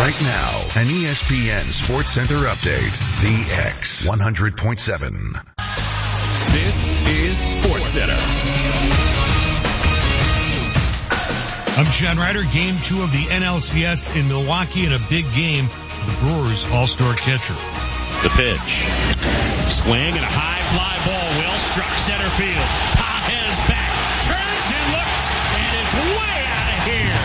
Right now, an ESPN Sports Center update. The X 100.7. This is Sports Center. I'm John Ryder. Game 2 of the NLCS in Milwaukee in a big game for the Brewers all-star catcher. The pitch. Swing and a high fly ball. Will struck center field. Pages back. Turns and looks. And it's way out of here.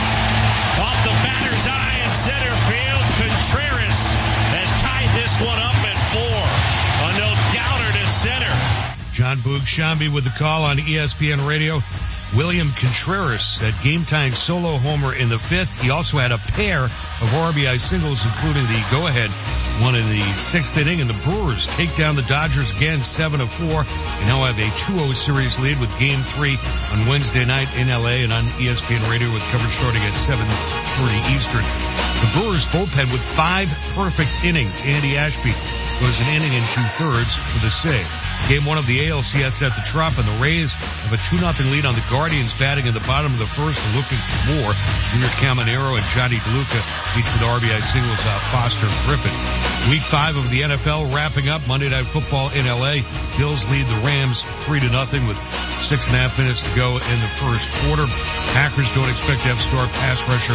Off the batter's eye in center field. Contreras has tied this one up at 4. A no-doubter to center. John Boog Shambi with the call on ESPN Radio. William Contreras had game-tying solo homer in the 5th. He also had a pair of RBI singles, including the go-ahead one in the 6th inning. And the Brewers take down the Dodgers again, 7-4. They now have a 2-0 series lead with Game 3 on Wednesday night in L.A. and on ESPN Radio with coverage starting at 7:30 Eastern. The Brewers bullpen with 5 perfect innings. Andy Ashby goes an inning and 2/3 for the save. Game 1 of the ALCS at the Trop, and the Rays have a 2-0 lead on the Guardians, batting in the bottom of the first and looking for more. Junior Caminero and Johnny DeLuca, each with RBI singles, Foster Griffin. Week 5 of the NFL wrapping up. Monday Night Football in L.A. Bills lead the Rams 3-0 with 6.5 minutes to go in the first quarter. Packers don't expect to have star pass rusher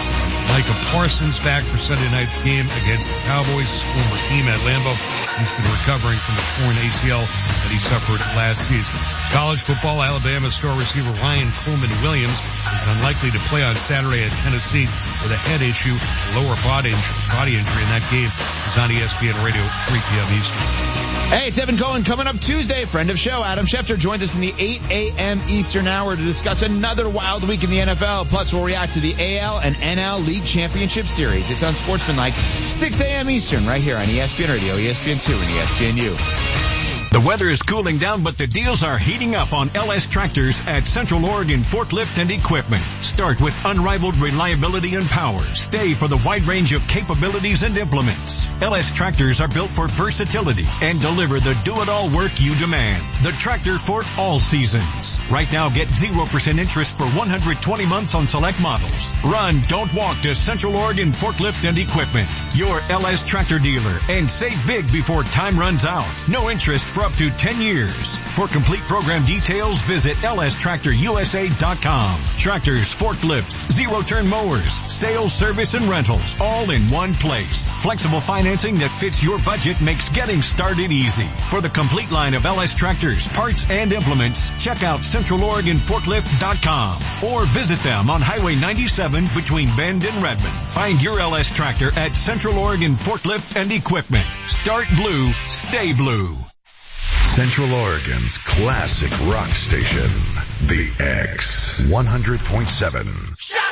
Micah Parsons back for Sunday night's game against the Cowboys, former team at Lambeau. He's been recovering from the torn ACL that he suffered last season. College football, Alabama star receiver Ryan Coleman Williams is unlikely to play on Saturday at Tennessee with a head issue, lower body injury, and that game is on ESPN Radio, 3 p.m. Eastern. Hey, it's Evan Cohen. Coming up Tuesday, friend of show, Adam Schefter, joins us in the 8 a.m. Eastern hour to discuss another wild week in the NFL. Plus, we'll react to the AL and NL League Championship Series. It's unsportsmanlike, 6 a.m. Eastern, right here on ESPN Radio, ESPN2, and ESPNU. The weather is cooling down, but the deals are heating up on LS Tractors at Central Oregon Forklift and Equipment. Start with unrivaled reliability and power. Stay for the wide range of capabilities and implements. LS Tractors are built for versatility and deliver the do-it-all work you demand. The tractor for all seasons. Right now, get 0% interest for 120 months on select models. Run, don't walk to Central Oregon Forklift and Equipment, your LS Tractor dealer, and save big before time runs out. No interest for up to 10 years. For complete program details, visit lstractorusa.com. Tractors, forklifts, zero-turn mowers, sales, service, and rentals, all in one place. Flexible financing that fits your budget makes getting started easy. For the complete line of LS Tractors, parts, and implements, check out CentralOregonForklift.com or visit them on Highway 97 between Bend and Redmond. Find your LS Tractor at Central Oregon Forklift and Equipment. Start blue, stay blue. Central Oregon's classic rock station, The X 100.7.